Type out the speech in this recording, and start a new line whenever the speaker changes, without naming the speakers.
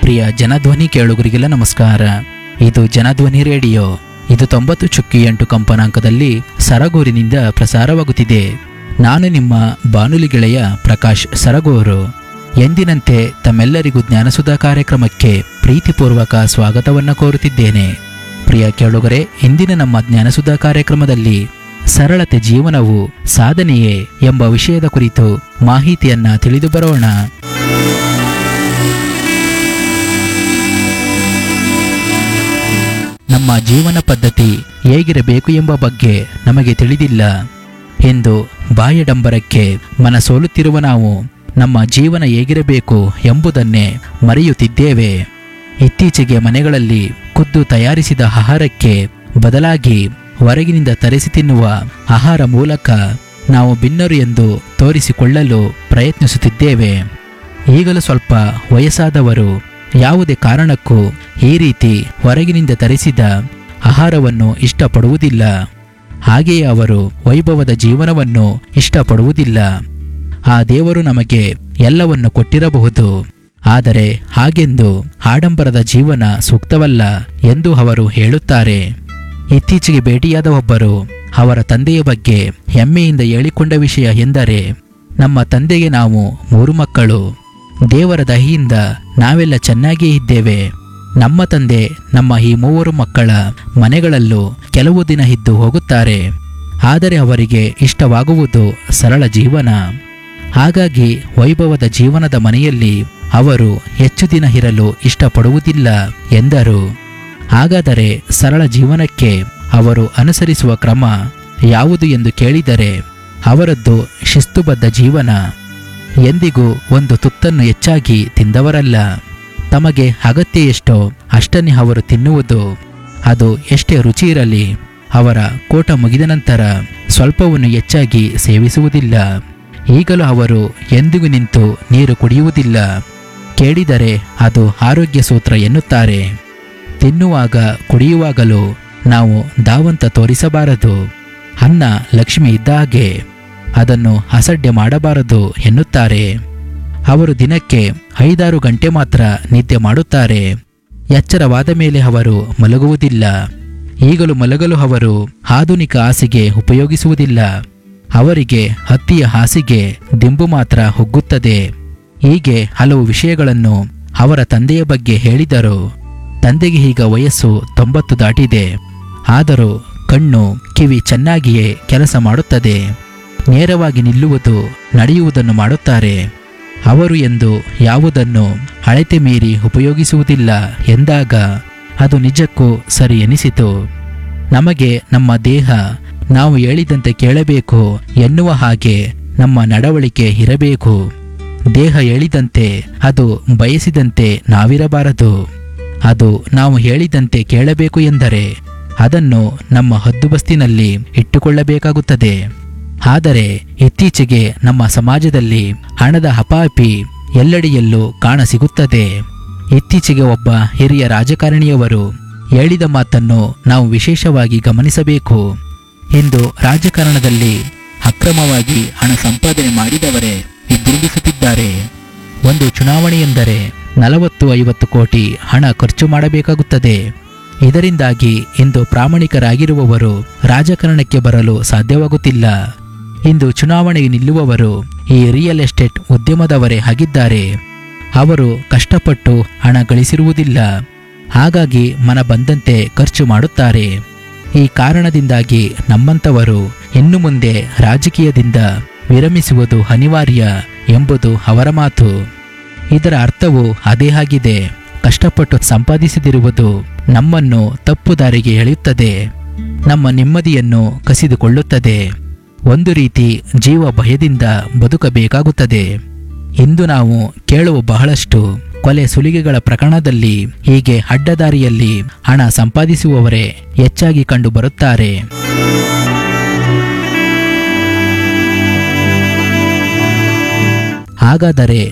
ಪ್ರಿಯ ಜನಧ್ವನಿ ಕೇಳುಗರಿಗೆಲ್ಲ ನಮಸ್ಕಾರ. ಇದು ಜನಧ್ವನಿ ರೇಡಿಯೋ. ಇದು 90.8 ಕಂಪನಾಂಕದಲ್ಲಿ ಸರಗೂರಿನಿಂದ ಪ್ರಸಾರವಾಗುತ್ತಿದೆ. ನಾನು ನಿಮ್ಮ ಬಾನುಲಿ ಗೆಳೆಯ ಪ್ರಕಾಶ್ ಸರಗೂರು. ಎಂದಿನಂತೆ ತಮ್ಮೆಲ್ಲರಿಗೂ ಜ್ಞಾನಸುಧಾ ಕಾರ್ಯಕ್ರಮಕ್ಕೆ ಪ್ರೀತಿಪೂರ್ವಕ ಸ್ವಾಗತವನ್ನು ಕೋರುತ್ತಿದ್ದೇನೆ. ಪ್ರಿಯ ಕೇಳುಗರೆ, ಇಂದಿನ ನಮ್ಮ ಜ್ಞಾನಸುಧಾ ಕಾರ್ಯಕ್ರಮದಲ್ಲಿ ಸರಳತೆ ಜೀವನವು ಸಾಧನೆಯೇ ಎಂಬ ವಿಷಯದ ಕುರಿತು ಮಾಹಿತಿಯನ್ನ ತಿಳಿದು ಬರೋಣ. ನಮ್ಮ ಜೀವನ ಪದ್ಧತಿ ಹೇಗಿರಬೇಕು ಎಂಬ ಬಗ್ಗೆ ನಮಗೆ ತಿಳಿದಿಲ್ಲ ಎಂದು ಬಾಯಡಂಬರಕ್ಕೆ ಮನಸೋಲುತ್ತಿರುವ ನಾವು ನಮ್ಮ ಜೀವನ ಹೇಗಿರಬೇಕು ಎಂಬುದನ್ನೇ ಮರೆಯುತ್ತಿದ್ದೇವೆ. ಇತ್ತೀಚೆಗೆ ಮನೆಗಳಲ್ಲಿ ಖುದ್ದು ತಯಾರಿಸಿದ ಆಹಾರಕ್ಕೆ ಬದಲಾಗಿ ಹೊರಗಿನಿಂದ ತರಿಸಿ ತಿನ್ನುವ ಆಹಾರ ಮೂಲಕ ನಾವು ಭಿನ್ನರು ಎಂದು ತೋರಿಸಿಕೊಳ್ಳಲು ಪ್ರಯತ್ನಿಸುತ್ತಿದ್ದೇವೆ. ಈಗಲೂ ಸ್ವಲ್ಪ ವಯಸ್ಸಾದವರು ಯಾವುದೇ ಕಾರಣಕ್ಕೂ ಈ ರೀತಿ ಹೊರಗಿನಿಂದ ತರಿಸಿದ ಆಹಾರವನ್ನು ಇಷ್ಟಪಡುವುದಿಲ್ಲ. ಹಾಗೆಯೇ ಅವರು ವೈಭವದ ಜೀವನವನ್ನು ಇಷ್ಟಪಡುವುದಿಲ್ಲ. ಆ ದೇವರು ನಮಗೆ ಎಲ್ಲವನ್ನು ಕೊಟ್ಟಿರಬಹುದು, ಆದರೆ ಹಾಗೆಂದು ಆಡಂಬರದ ಜೀವನ ಸೂಕ್ತವಲ್ಲ ಎಂದು ಅವರು ಹೇಳುತ್ತಾರೆ. ಇತ್ತೀಚೆಗೆ ಭೇಟಿಯಾದ ಒಬ್ಬರು ಅವರ ತಂದೆಯ ಬಗ್ಗೆ ಹೆಮ್ಮೆಯಿಂದ ಹೇಳಿಕೊಂಡ ವಿಷಯ ಎಂದರೆ, ನಮ್ಮ ತಂದೆಗೆ ನಾವು 3 ಮಕ್ಕಳು. ದೇವರ ದಯೆಯಿಂದ ನಾವೆಲ್ಲ ಚೆನ್ನಾಗಿಯೇ ಇದ್ದೇವೆ. ನಮ್ಮ ತಂದೆ ನಮ್ಮ ಈ 3 ಮಕ್ಕಳ ಮನೆಗಳಲ್ಲೂ ಕೆಲವು ದಿನ ಇದ್ದು ಹೋಗುತ್ತಾರೆ. ಆದರೆ ಅವರಿಗೆ ಇಷ್ಟವಾಗುವುದು ಸರಳ ಜೀವನ. ಹಾಗಾಗಿ ವೈಭವದ ಜೀವನದ ಮನೆಯಲ್ಲಿ ಅವರು ಹೆಚ್ಚು ದಿನ ಇರಲು ಇಷ್ಟಪಡುವುದಿಲ್ಲ ಎಂದರು. ಹಾಗಾದರೆ ಸರಳ ಜೀವನಕ್ಕೆ ಅವರು ಅನುಸರಿಸುವ ಕ್ರಮ ಯಾವುದು ಎಂದು ಕೇಳಿದರೆ, ಅವರದ್ದು ಶಿಸ್ತುಬದ್ಧ ಜೀವನ. ಎಂದಿಗೂ ಒಂದು ತುತ್ತನ್ನು ಹೆಚ್ಚಾಗಿ ತಿಂದವರಲ್ಲ. ತಮಗೆ ಅಗತ್ಯ ಎಷ್ಟೋ ಅಷ್ಟನ್ನೇ ಅವರು ತಿನ್ನುವುದು. ಅದು ಎಷ್ಟೇ ರುಚಿ ಇರಲಿ, ಅವರ ಕೋಟ ಮುಗಿದ ನಂತರ ಸ್ವಲ್ಪವನ್ನು ಹೆಚ್ಚಾಗಿ ಸೇವಿಸುವುದಿಲ್ಲ. ಈಗಲೂ ಅವರು ಎಂದಿಗೂ ನಿಂತು ನೀರು ಕುಡಿಯುವುದಿಲ್ಲ. ಕೇಳಿದರೆ ಅದು ಆರೋಗ್ಯ ಸೂತ್ರ ಎನ್ನುತ್ತಾರೆ. ತಿನ್ನುವಾಗ ಕುಡಿಯುವಾಗಲೂ ನಾವು ಧಾವಂತ ತೋರಿಸಬಾರದು. ಅನ್ನ ಲಕ್ಷ್ಮಿ ಇದ್ದ ಹಾಗೆ, ಅದನ್ನು ಅಸಡ್ಡೆ ಮಾಡಬಾರದು ಎನ್ನುತ್ತಾರೆ. ಅವರು ದಿನಕ್ಕೆ 5-6 ಗಂಟೆ ಮಾತ್ರ ನಿದ್ದೆ ಮಾಡುತ್ತಾರೆ. ಎಚ್ಚರವಾದ ಮೇಲೆ ಅವರು ಮಲಗುವುದಿಲ್ಲ. ಈಗಲೂ ಮಲಗಲು ಅವರು ಆಧುನಿಕ ಹಾಸಿಗೆ ಉಪಯೋಗಿಸುವುದಿಲ್ಲ. ಅವರಿಗೆ ಹತ್ತಿಯ ಹಾಸಿಗೆ ದಿಂಬು ಮಾತ್ರ ಹೊಗ್ಗುತ್ತದೆ. ಹೀಗೆ ಹಲವು ವಿಷಯಗಳನ್ನು ಅವರ ತಂದೆಯ ಬಗ್ಗೆ ಹೇಳಿದರು. ತಂದೆಗೆ ಈಗ ವಯಸ್ಸು 90 ದಾಟಿದೆ. ಆದರೂ ಕಣ್ಣು ಕಿವಿ ಚೆನ್ನಾಗಿಯೇ ಕೆಲಸ ಮಾಡುತ್ತದೆ. ನೇರವಾಗಿ ನಿಲ್ಲುವುದು, ನಡೆಯುವುದನ್ನು ಮಾಡುತ್ತಾರೆ. ಅವರು ಎಂದು ಯಾವುದನ್ನು ಅಳತೆ ಮೀರಿ ಉಪಯೋಗಿಸುವುದಿಲ್ಲ ಎಂದಾಗ ಅದು ನಿಜಕ್ಕೂ ಸರಿ ಎನಿಸಿತು. ನಮಗೆ ನಮ್ಮ ದೇಹ ನಾವು ಹೇಳಿದಂತೆ ಕೇಳಬೇಕು ಎನ್ನುವ ಹಾಗೆ ನಮ್ಮ ನಡವಳಿಕೆ ಇರಬೇಕು. ದೇಹ ಹೇಳಿದಂತೆ, ಅದು ಬಯಸಿದಂತೆ ನಾವಿರಬಾರದು. ಅದು ನಾವು ಹೇಳಿದಂತೆ ಕೇಳಬೇಕು ಎಂದರೆ ಅದನ್ನು ನಮ್ಮ ಹದ್ದುಬಸ್ತಿನಲ್ಲಿ ಇಟ್ಟುಕೊಳ್ಳಬೇಕಾಗುತ್ತದೆ. ಆದರೆ ಇತ್ತೀಚೆಗೆ ನಮ್ಮ ಸಮಾಜದಲ್ಲಿ ಹಣದ ಹಪಾಪಿ ಎಲ್ಲೆಡೆಯಲ್ಲೂ ಕಾಣಸಿಗುತ್ತದೆ. ಇತ್ತೀಚೆಗೆ ಒಬ್ಬ ಹಿರಿಯ ರಾಜಕಾರಣಿಯವರು ಹೇಳಿದ ಮಾತನ್ನು ನಾವು ವಿಶೇಷವಾಗಿ ಗಮನಿಸಬೇಕು. ಇಂದು ರಾಜಕಾರಣದಲ್ಲಿ ಅಕ್ರಮವಾಗಿ ಹಣ ಸಂಪಾದನೆ ಮಾಡಿದವರೇ ಎದುರಿಸುತ್ತಿದ್ದಾರೆ. ಒಂದು ಚುನಾವಣೆ ಎಂದರೆ 40-50 ಕೋಟಿ ಹಣ ಖರ್ಚು ಮಾಡಬೇಕಾಗುತ್ತದೆ. ಇದರಿಂದಾಗಿ ಇಂದು ಪ್ರಾಮಾಣಿಕರಾಗಿರುವವರು ರಾಜಕಾರಣಕ್ಕೆ ಬರಲು ಸಾಧ್ಯವಾಗುತ್ತಿಲ್ಲ. ಇಂದು ಚುನಾವಣೆಗೆ ನಿಲ್ಲುವವರು ಈ ರಿಯಲ್ ಎಸ್ಟೇಟ್ ಉದ್ಯಮದವರೇ ಆಗಿದ್ದಾರೆ. ಅವರು ಕಷ್ಟಪಟ್ಟು ಹಣ ಗಳಿಸಿರುವುದಿಲ್ಲ. ಹಾಗಾಗಿ ಮನ ಬಂದಂತೆ ಖರ್ಚು ಮಾಡುತ್ತಾರೆ. ಈ ಕಾರಣದಿಂದಾಗಿ ನಮ್ಮಂಥವರು ಇನ್ನು ಮುಂದೆ ರಾಜಕೀಯದಿಂದ ವಿರಮಿಸುವುದು ಅನಿವಾರ್ಯ ಎಂಬುದು ಅವರ ಮಾತು. ಇದರ ಅರ್ಥವು ಅದೇ ಆಗಿದೆ. ಕಷ್ಟಪಟ್ಟು ಸಂಪಾದಿಸದಿರುವುದು ನಮ್ಮನ್ನು ತಪ್ಪು ದಾರಿಗೆ ಎಳೆಯುತ್ತದೆ, ನಮ್ಮ ನೆಮ್ಮದಿಯನ್ನು ಕಸಿದುಕೊಳ್ಳುತ್ತದೆ. ಒಂದು ರೀತಿ ಜೀವ ಭಯದಿಂದ ಬದುಕಬೇಕಾಗುತ್ತದೆ. ಇಂದು ನಾವು ಕೇಳುವ ಬಹಳಷ್ಟು ಕೊಲೆ ಸುಲಿಗೆಗಳ ಪ್ರಕರಣದಲ್ಲಿ ಹೀಗೆ ಅಡ್ಡದಾರಿಯಲ್ಲಿ ಹಣ ಸಂಪಾದಿಸುವವರೇ ಹೆಚ್ಚಾಗಿ ಕಂಡುಬರುತ್ತಾರೆ. ಹಾಗಾದರೆ